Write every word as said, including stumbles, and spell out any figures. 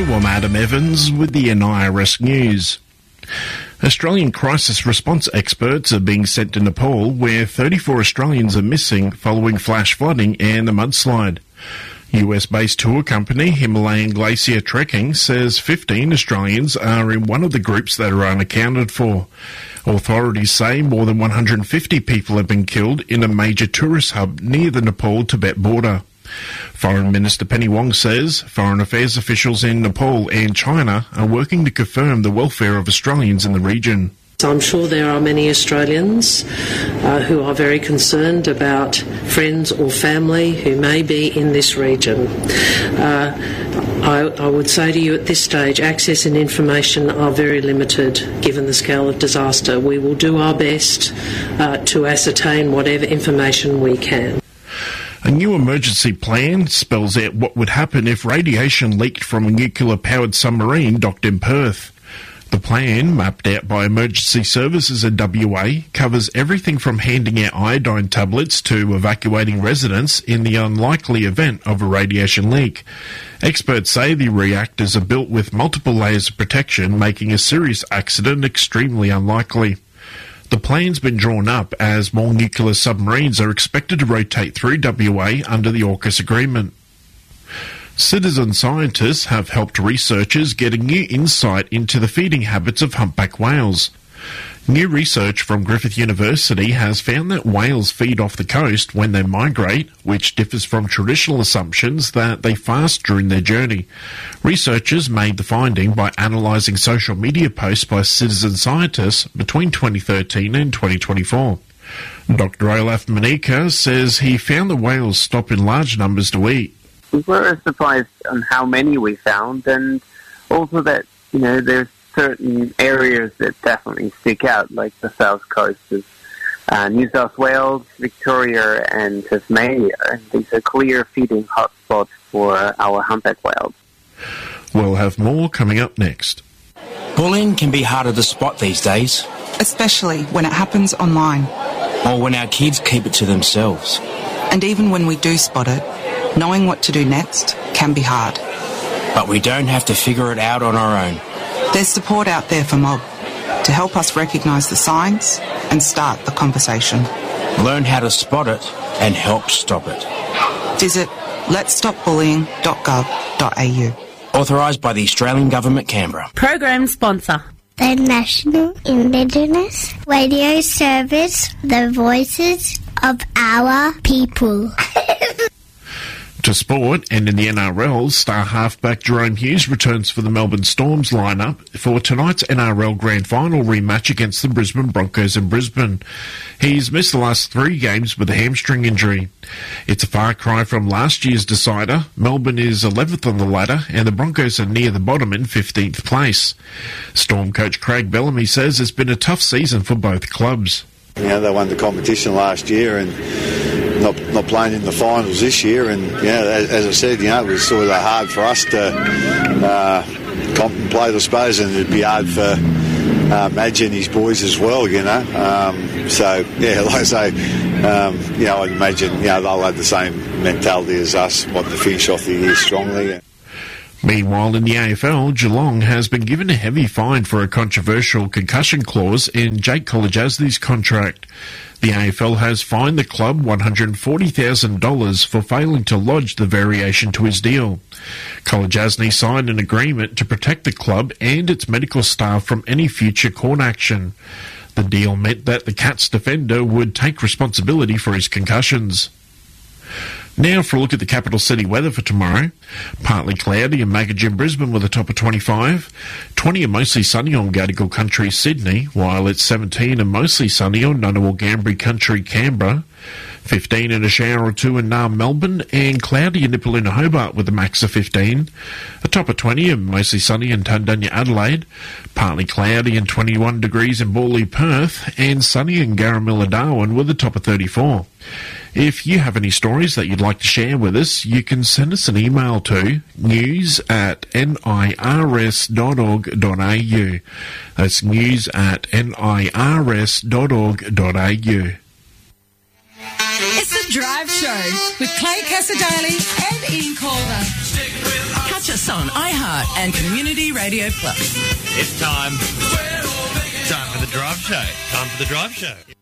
I'm Adam Evans with the N I R S News. Australian crisis response experts are being sent to Nepal, where thirty-four Australians are missing following flash flooding and a mudslide. U S-based tour company Himalayan Glacier Trekking says fifteen Australians are in one of the groups that are unaccounted for. Authorities say more than one hundred fifty people have been killed in a major tourist hub near the Nepal-Tibet border. Foreign Minister Penny Wong says foreign affairs officials in Nepal and China are working to confirm the welfare of Australians in the region. I'm sure there are many Australians uh, who are very concerned about friends or family who may be in this region. Uh, I, I would say to you at this stage, access and information are very limited given the scale of disaster. We will do our best uh, to ascertain whatever information we can. A new emergency plan spells out what would happen if radiation leaked from a nuclear-powered submarine docked in Perth. The plan, mapped out by emergency services in W A, covers everything from handing out iodine tablets to evacuating residents in the unlikely event of a radiation leak. Experts say the reactors are built with multiple layers of protection, making a serious accident extremely unlikely. The plan's been drawn up as more nuclear submarines are expected to rotate through W A under the AUKUS agreement. Citizen scientists have helped researchers get a new insight into the feeding habits of humpback whales. New research from Griffith University has found that whales feed off the coast when they migrate, which differs from traditional assumptions that they fast during their journey. Researchers made the finding by analysing social media posts by citizen scientists between twenty thirteen and twenty twenty-four. Doctor Olaf Manika says he found the whales stop in large numbers to eat. We were surprised on how many we found, and also that, you know, there's certain areas that definitely stick out, like the south coast of uh, New South Wales, Victoria and Tasmania. These are clear feeding hotspots for our humpback whales. We'll have more coming up next. Bullying can be harder to spot these days. Especially when it happens online. Or when our kids keep it to themselves. And even when we do spot it, knowing what to do next can be hard. But we don't have to figure it out on our own. There's support out there for Mob to help us recognise the signs and start the conversation. Learn how to spot it and help stop it. Visit lets stop bullying dot gov dot a u. Authorised by the Australian Government, Canberra. Program sponsor. The National Indigenous Radio Service, the voices of our people. To sport, and in the N R L, star halfback Jerome Hughes returns for the Melbourne Storm's lineup for tonight's N R L Grand Final rematch against the Brisbane Broncos in Brisbane. He's missed the last three games with a hamstring injury. It's a far cry from last year's decider. Melbourne is eleventh on the ladder, and the Broncos are near the bottom in fifteenth place. Storm coach Craig Bellamy says it's been a tough season for both clubs. You know, they won the competition last year and not not playing in the finals this year, and you know, as, as I said, you know, it was sort of hard for us to uh, contemplate, I suppose, and it'd be hard for uh, Madge and his boys as well, you know. Um, so yeah, like I say, um, you know, I'd imagine you know they'll have the same mentality as us, wanting to finish off the year strongly. Meanwhile, in the A F L, Geelong has been given a heavy fine for a controversial concussion clause in Jake Kolodjasny's contract. The A F L has fined the club one hundred forty thousand dollars for failing to lodge the variation to his deal. Kolodjasny signed an agreement to protect the club and its medical staff from any future court action. The deal meant that the Cats defender would take responsibility for his concussions. Now for a look at the capital city weather for tomorrow. Partly cloudy and Magajim Brisbane with a top of twenty-five. twenty and mostly sunny on Gadigal Country Sydney, while it's seventeen and mostly sunny on Ngunnawal Gambri Country Canberra. fifteen and a shower or two in Naarm Melbourne, and cloudy in Nipaluna Hobart with a max of fifteen. A top of twenty and mostly sunny in Tundunya Adelaide. Partly cloudy and twenty-one degrees in Borley Perth, and sunny in Garamilla Darwin with a top of thirty-four. If you have any stories that you'd like to share with us, you can send us an email to news at nirs dot org dot a u. That's news at nirs dot org dot a u. It's The Drive Show with Clay Casadale and Ian Calder. Catch us on iHeart and Community Radio Plus. It's time. Time for the Drive Show. Time for the Drive Show.